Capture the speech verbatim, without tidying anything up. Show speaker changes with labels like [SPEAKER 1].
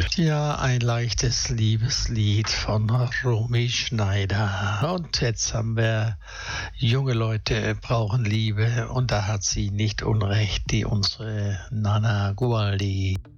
[SPEAKER 1] Ja, ein leichtes Liebeslied von Romy Schneider. Und jetzt haben wir junge Leute brauchen Liebe und da hat sie nicht unrecht, die unsere Nana Gualdi.